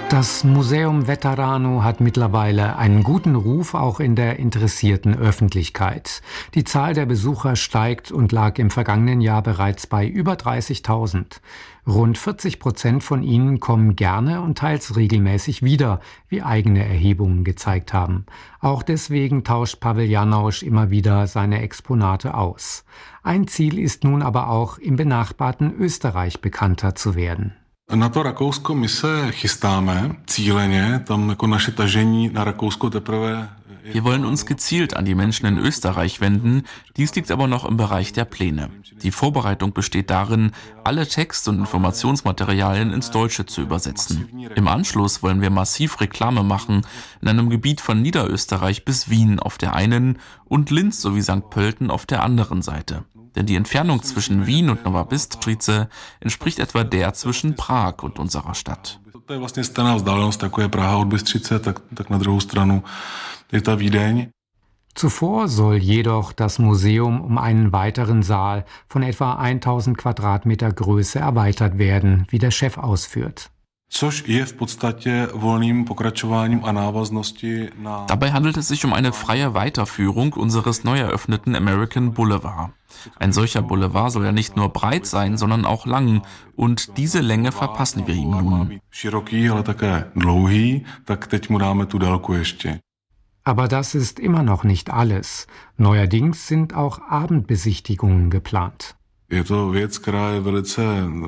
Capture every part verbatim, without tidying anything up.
Das Museum Veterano hat mittlerweile einen guten Ruf auch in der interessierten Öffentlichkeit. Die Zahl der Besucher steigt und lag im vergangenen Jahr bereits bei über dreißigtausend. Rund vierzig Prozent von ihnen kommen gerne und teils regelmäßig wieder, wie eigene Erhebungen gezeigt haben. Auch deswegen tauscht Pavel Janausch immer wieder seine Exponate aus. Ein Ziel ist nun aber auch, im benachbarten Österreich bekannter zu werden. Na to Rakousko my se chystáme cíleně, tam jako naše tažení na Rakousko teprve. Wir wollen uns gezielt an die Menschen in Österreich wenden, dies liegt aber noch im Bereich der Pläne. Die Vorbereitung besteht darin, alle Text- und Informationsmaterialien ins Deutsche zu übersetzen. Im Anschluss wollen wir massiv Reklame machen, in einem Gebiet von Niederösterreich bis Wien auf der einen und Linz sowie Sankt Pölten auf der anderen Seite. Denn die Entfernung zwischen Wien und Nova Bystrica entspricht etwa der zwischen Prag und unserer Stadt. To je vlastně stejná vzdálenost, jako je Praha od Bystřice, tak, tak na druhou stranu je ta Vídeň. Zuvor soll jedoch das Museum um einen weiteren Saal von etwa tausend Quadratmeter Größe erweitert werden, wie der Chef ausführt. Což je v podstatě volným pokračováním a návaznosti na... Dabei handelt es sich um eine freie Weiterführung unseres neu eröffneten American Boulevard. Ein solcher Boulevard soll ja nicht nur breit sein, sondern auch lang. Und diese Länge verpassen wir ihm nun. Široký, ale také dlouhý, tak teď mu dáme tu délku ještě. Aber das ist immer noch nicht alles. Neuerdings sind auch Abendbesichtigungen geplant. Je to věc, která je velice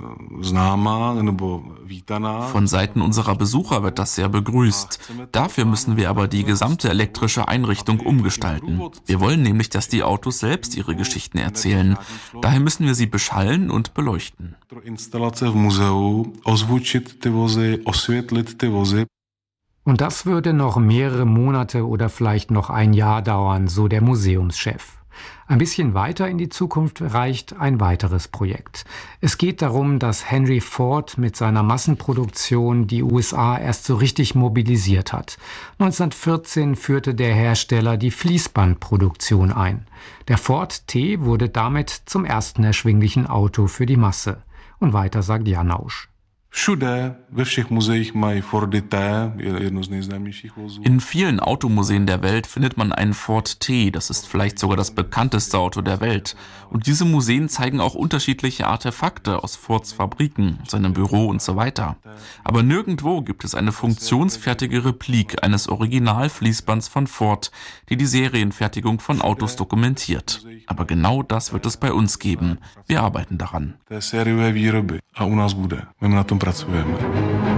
známá nebo vítaná. Von Seiten unserer Besucher wird das sehr begrüßt. Dafür müssen wir aber die gesamte elektrische Einrichtung umgestalten. Wir wollen nämlich, dass die Autos selbst ihre Geschichten erzählen. Daher müssen wir sie beschallen und beleuchten. Instalace v muzeu, ozvučit ty vozy, osvětlit ty vozy. Und das würde noch mehrere Monate oder vielleicht noch ein Jahr dauern, so der Museumschef. Ein bisschen weiter in die Zukunft reicht ein weiteres Projekt. Es geht darum, dass Henry Ford mit seiner Massenproduktion die U S A erst so richtig mobilisiert hat. neunzehnhundertvierzehn führte der Hersteller die Fließbandproduktion ein. Der Ford T wurde damit zum ersten erschwinglichen Auto für die Masse. Und weiter sagt Janausch. Všude, ve všech muzeích mají Fordy T, jedno z nejznámějších vozů. In vielen Automuseen der Welt findet man einen Ford T, das ist vielleicht sogar das bekannteste Auto der Welt. Und diese Museen zeigen auch unterschiedliche Artefakte aus Fords Fabriken, seinem Büro und so weiter. Aber nirgendwo gibt es eine funktionsfertige Replik eines Originalfließbands von Ford, die die Serienfertigung von Autos dokumentiert. Aber genau das wird es bei uns geben. Wir arbeiten daran. Té sériové výroby a u nás bude. My na tom pracujeme.